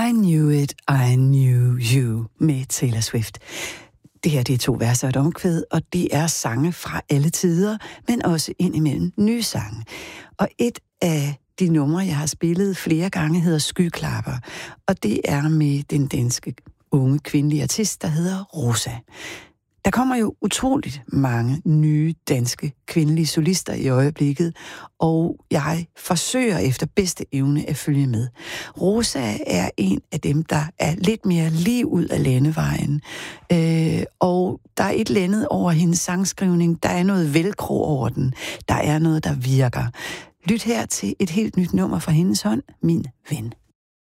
I Knew It, I Knew You med Taylor Swift. Det her, det er 2 verser og et omkvæd, og det er sange fra alle tider, men også indimellem nye sange. Og et af de numre, jeg har spillet flere gange, hedder Skyklapper, og det er med den danske unge kvindelige artist, der hedder Rosa. Der kommer jo utroligt mange nye danske kvindelige solister i øjeblikket, og jeg forsøger efter bedste evne at følge med. Rosa er en af dem, der er lidt mere lige ud af landevejen, og der er et eller andet over hendes sangskrivning, der er noget velcro over den, der er noget, der virker. Lyt her til et helt nyt nummer fra hendes hånd, Min Ven.